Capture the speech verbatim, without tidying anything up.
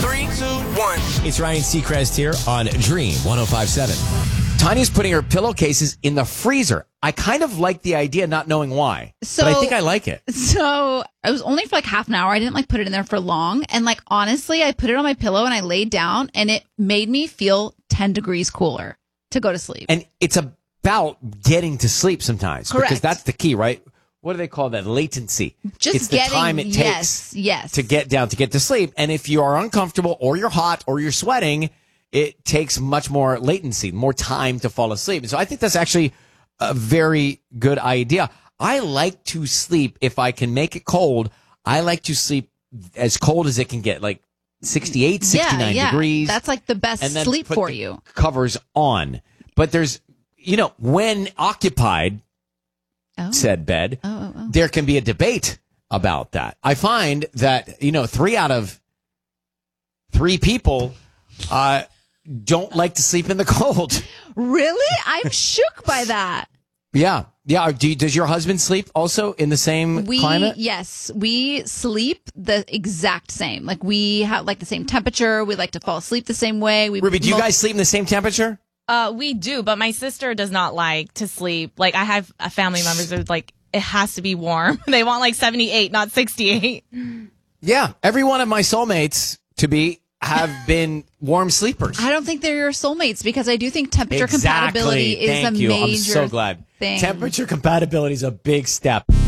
Three, two, one. It's Ryan Seacrest here on Dream one oh five point seven. Tanya's putting her pillowcases in the freezer. I kind of like the idea, not knowing why. So, but I think I like it. So it was only for like half an hour. I didn't like put it in there for long. And like, honestly, I put it on my pillow and I laid down and it made me feel ten degrees cooler to go to sleep. And it's about getting to sleep sometimes. Correct. Because that's the key, right? What do they call that? Latency. Just it's the getting, time it takes yes, yes. to get down, to get to sleep. And if you are uncomfortable or you're hot or you're sweating, it takes much more latency, more time to fall asleep. And so I think that's actually a very good idea. I like to sleep, if I can make it cold, I like to sleep as cold as it can get, like sixty-eight, sixty-nine yeah, yeah. degrees. That's like the best and then sleep put for the you. Covers on. But there's, you know, when occupied, Oh. said bed, Oh, oh, oh. there can be a debate about that. I find that, you know, three out of three people uh, don't like to sleep in the cold. Really? I'm shook by that. Yeah. Yeah. Do you, does your husband sleep also in the same We, climate? yes, we sleep the exact same. Like we have like the same temperature. We like to fall asleep the same way. We Ruby, do you mo- guys sleep in the same temperature? Uh, we do, but my sister does not like to sleep. Like, I have a family members that are like, it has to be warm. They want like seventy-eight, not sixty-eight. Yeah. Every one of my soulmates to be have been warm sleepers. I don't think they're your soulmates because I do think temperature Exactly. compatibility is Thank a you. major I'm so glad. thing. Temperature compatibility is a big step.